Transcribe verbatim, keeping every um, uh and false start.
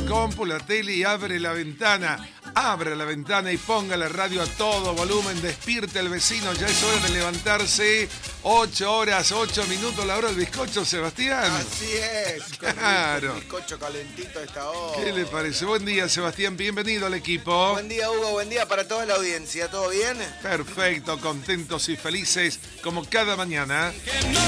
compu, la tele y abre la ventana. Abra la ventana y ponga la radio a todo volumen. Despierte al vecino, ya es hora de levantarse. Ocho horas, ocho minutos, la hora del bizcocho, Sebastián. Así es. Claro. Un bizcocho calentito a esta hora. ¿Qué le parece? Buen día, Sebastián. Bienvenido al equipo. Buen día, Hugo. Buen día para toda la audiencia. ¿Todo bien? Perfecto, contentos y felices como cada mañana.